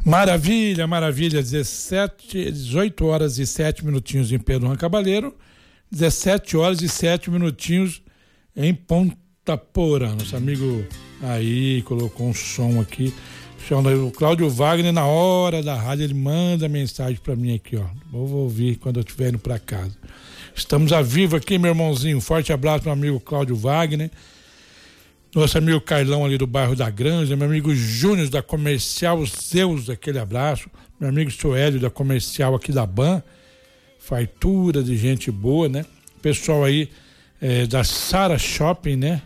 Maravilha, maravilha, 18 horas e 7 minutinhos em Pedro Juan Cabaleiro, 17 horas e 7 minutinhos em Ponta Porã. Nosso amigo aí colocou um som aqui, o Cláudio Wagner, na hora da rádio, ele manda mensagem pra mim aqui, ó. Vou ouvir quando eu estiver indo pra casa. Estamos a vivo aqui, meu irmãozinho. Forte abraço, meu amigo Cláudio Wagner. Nosso amigo Carlão ali do bairro da Granja, meu amigo Júnior da Comercial Zeus, aquele abraço. Meu amigo Suélio da Comercial aqui da Ban, fartura de gente boa, né? Pessoal aí da Sara Shopping, né?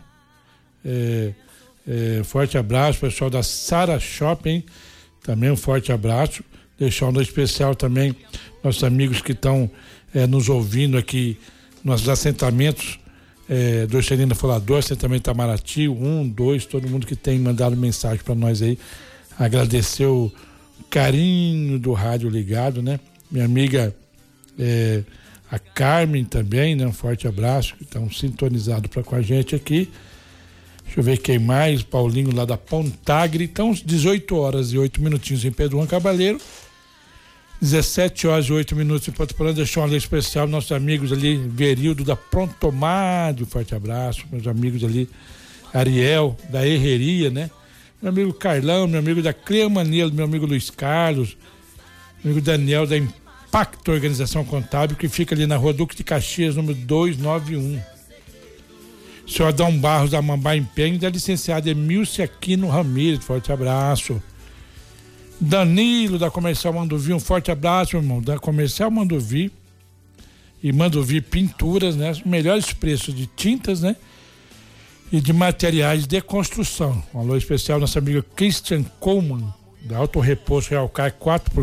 Forte abraço, pessoal da Sara Shopping, também um forte abraço. Deixar um especial também nossos amigos que estão nos ouvindo aqui nos assentamentos do Excelina Folador, assentamento Itamaraty, 1, 2, todo mundo que tem mandado mensagem para nós aí, agradecer o carinho do rádio ligado, né? Minha amiga a Carmen também, né? Um forte abraço, que estão sintonizados com a gente aqui. Deixa eu ver quem mais, Paulinho lá da Pontagre. Então, 18 horas e 8 minutinhos em Pedro Juan Cabaleiro, 17 horas e 8 minutos em Ponta Porã. Deixar um alô especial aos nossos amigos ali, Verildo da Prontomádio, forte abraço, meus amigos ali, Ariel da Herreria, né? Meu amigo Carlão, meu amigo da Cleomania, meu amigo Luiz Carlos, meu amigo Daniel da Impacto Organização Contábil, que fica ali na Rua Duque de Caxias, número 291. Senhor Adão Barros da Mambá Empenho, da licenciada Emílcia Aquino Ramírez, forte abraço. Danilo da Comercial Mandovi, um forte abraço, meu irmão, da Comercial Mandovi e Mandovi Pinturas, né? Os melhores preços de tintas, né? E de materiais de construção. Um alô especial ao nosso amigo Christian Coleman, da Auto Repouso Realcar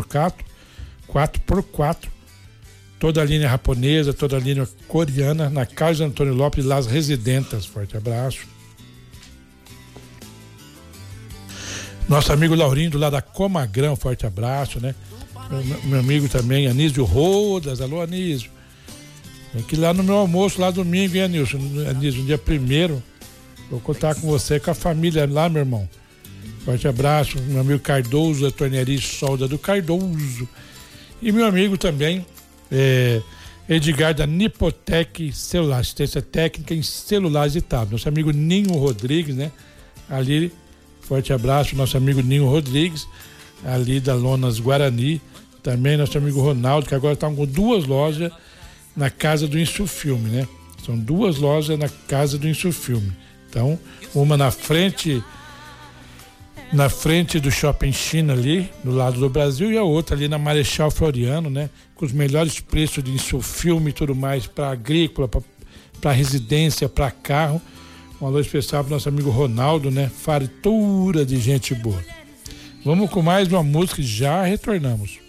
4x4, toda a linha japonesa, toda a linha coreana, na Carlos Antônio Lopes Las Residentas, forte abraço. Nosso amigo Laurindo lá da Comagrão, forte abraço, né? Meu amigo também, Anísio Rodas, alô Anísio. Aqui lá no meu almoço, lá domingo, hein, Anísio? Anísio, no dia 1º, vou contar com você, com a família lá, meu irmão. Forte abraço, meu amigo Cardoso, da Tornearia Solda do Cardoso. E meu amigo também, Edgar da Nipotec Celular, assistência técnica em celulares e tablets. Nosso amigo Ninho Rodrigues, né? Ali, forte abraço, nosso amigo Ninho Rodrigues, ali da Lonas Guarani. Também nosso amigo Ronaldo, que agora está com 2 lojas na Casa do Insufilme, né? São 2 lojas na Casa do Insufilme. Então, uma na frente do Shopping China ali, do lado do Brasil, e a outra ali na Marechal Floriano, né? Com os melhores preços de insufilme e tudo mais para agrícola, para residência, para carro. Um alô especial para nosso amigo Ronaldo, né? Fartura de gente boa. Vamos com mais uma música e já retornamos.